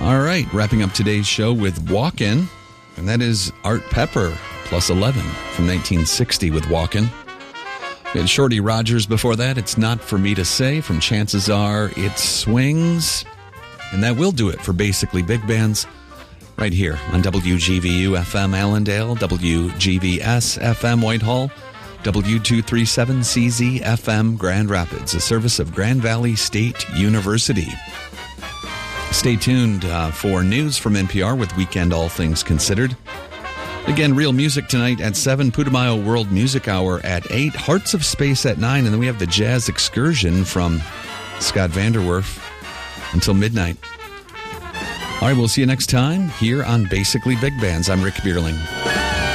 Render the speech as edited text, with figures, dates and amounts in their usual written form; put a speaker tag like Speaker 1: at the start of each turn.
Speaker 1: All right, wrapping up today's show with Walkin', and that is Art Pepper, plus 11 from 1960 with Walkin'. We had Shorty Rogers before that, It's Not For Me To Say from Chances Are It Swings. And that will do it for Basically Big Bands right here on WGVU FM Allendale, WGVS FM Whitehall, W237CZ FM Grand Rapids, a service of Grand Valley State University. Stay tuned for news from NPR with Weekend All Things Considered. Again, real music tonight at 7, Putumayo World Music Hour at 8, Hearts of Space at 9, and then we have the Jazz Excursion from Scott Vanderwerf until midnight. All right, we'll see you next time here on Basically Big Bands. I'm Rick Bierling.